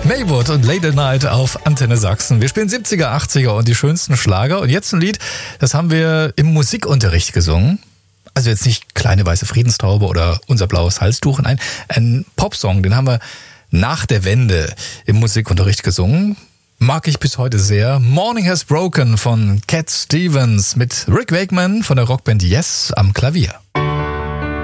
Maywood und Late Night auf Antenne Sachsen. Wir spielen 70er, 80er und die schönsten Schlager. Und jetzt ein Lied, das haben wir im Musikunterricht gesungen. Also jetzt nicht Kleine weiße Friedenstaube oder Unser blaues Halstuch. Nein, ein Popsong, den haben wir nach der Wende im Musikunterricht gesungen. Mag ich bis heute sehr. Morning Has Broken von Cat Stevens mit Rick Wakeman von der Rockband Yes am Klavier.